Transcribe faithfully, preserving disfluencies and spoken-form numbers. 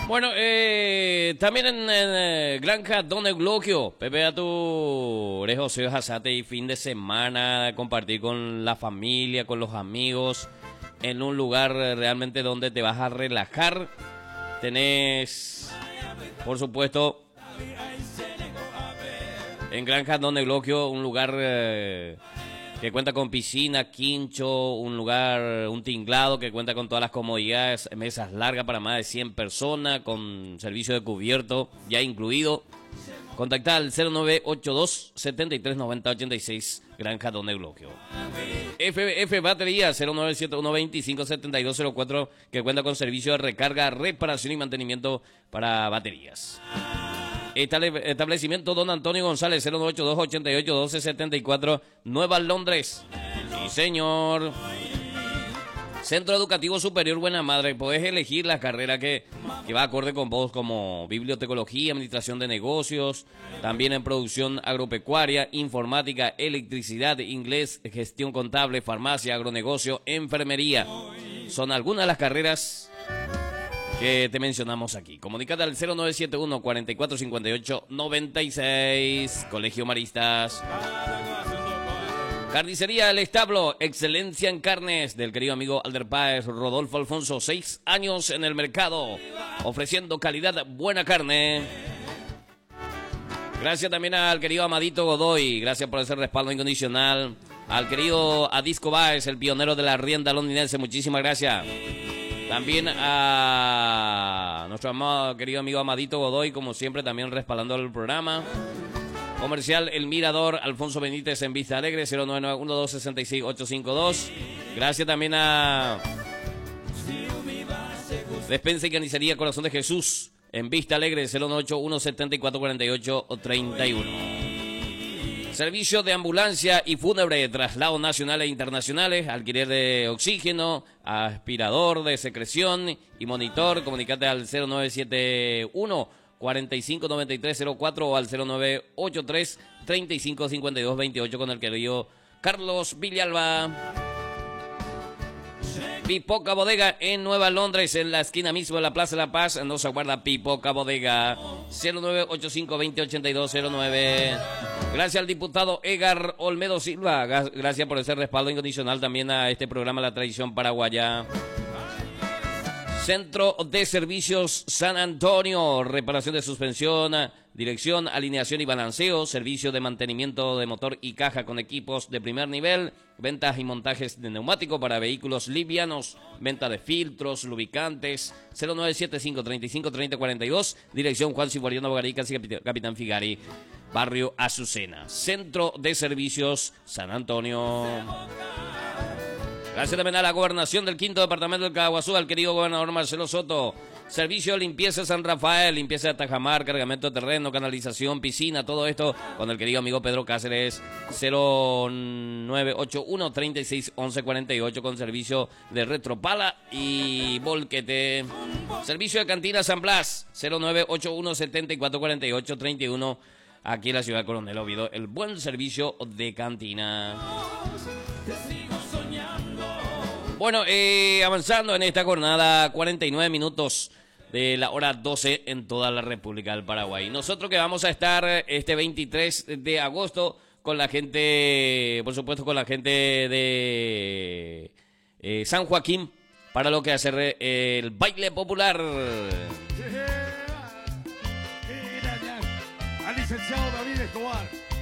Bueno, eh, también en, en eh, Granja Don Eulogio, Pepe a tu orejo, soy Hazate y fin de semana, compartir con la familia, con los amigos, en un lugar realmente donde te vas a relajar. Tenés, por supuesto, en Granja Don Eulogio, un lugar eh, que cuenta con piscina, quincho, un lugar, un tinglado que cuenta con todas las comodidades, mesas largas para más de cien personas, con servicio de cubierto ya incluido. Contacta al cero nueve ocho dos, setenta y tres, noventa, ochenta y seis, Granja Don Eulogio. F F Batería, cero nueve siete uno, veinticinco, setenta y dos cero cuatro, que cuenta con servicio de recarga, reparación y mantenimiento para baterías. Establecimiento Don Antonio González, cero nueve ocho dos, ochenta y ocho, doce setenta y cuatro, Nueva Londres. Sí, señor. Centro Educativo Superior Buena Madre. Podés elegir la carrera que, que va acorde con vos, como bibliotecología, administración de negocios, también en producción agropecuaria, informática, electricidad, inglés, gestión contable, farmacia, agronegocio, enfermería. Son algunas de las carreras que te mencionamos aquí. Comunícate al cero nueve siete uno, cuarenta y cuatro, cincuenta y ocho, noventa y seis. Colegio Maristas. Carnicería El Establo, excelencia en carnes, del querido amigo Alder Páez, Rodolfo Alfonso, seis años en el mercado, ofreciendo calidad, buena carne. Gracias también al querido Amadito Godoy, gracias por ese respaldo incondicional. Al querido Adisco Báez, el pionero de la rienda londinense, muchísimas gracias. También a nuestro amado, querido amigo Amadito Godoy, como siempre, también respaldando el programa. Comercial El Mirador, Alfonso Benítez en Vista Alegre, cero nueve nueve uno dos seis seis ocho cinco dos. Gracias también a Despensa y Carnicería Corazón de Jesús en Vista Alegre, cero nueve ocho uno, setenta y cuatro, cuarenta y ocho, treinta y uno. Servicio de ambulancia y fúnebre, traslados nacionales e internacionales, alquiler de oxígeno, aspirador de secreción y monitor. Comunicate al cero nueve siete uno, cuarenta y cinco, noventa y tres cero cuatro o al cero nueve ocho tres, treinta y cinco, cincuenta y dos, veintiocho con el querido Carlos Villalba. Pipoca Bodega en Nueva Londres, en la esquina mismo de la Plaza de la Paz. Nos aguarda Pipoca Bodega, cero nueve ocho cinco, veinte, ochenta y dos cero nueve. Gracias al diputado Edgar Olmedo Silva. Gracias por ese respaldo incondicional también a este programa La Tradición Paraguaya. Centro de Servicios San Antonio, reparación de suspensión, dirección, alineación y balanceo, servicio de mantenimiento de motor y caja con equipos de primer nivel, ventas y montajes de neumático para vehículos livianos, venta de filtros, lubricantes, cero nueve siete cinco, treinta y cinco, treinta, cuarenta y dos, dirección Juan Siboriano Bogarí, casi Capitán Figari, barrio Azucena. Centro de Servicios San Antonio. Gracias también a la gobernación del quinto departamento del Caguazú, al querido gobernador Marcelo Soto. Servicio de limpieza San Rafael, limpieza de Tajamar, cargamento de terreno, canalización, piscina, todo esto con el querido amigo Pedro Cáceres, cero nueve ocho uno, treinta y seis, once, cuarenta y ocho, con servicio de retropala y volquete. Servicio de cantina San Blas, cero nueve ocho uno, setenta y cuatro, cuarenta y ocho, treinta y uno, aquí en la ciudad de Coronel Oviedo, el buen servicio de cantina. Bueno, eh, avanzando en esta jornada, cuarenta y nueve minutos de la hora doce en toda la República del Paraguay. Nosotros que vamos a estar este veintitrés de agosto con la gente, por supuesto con la gente de eh, San Joaquín, para lo que hacer eh, el baile popular. Al licenciado David Escobar.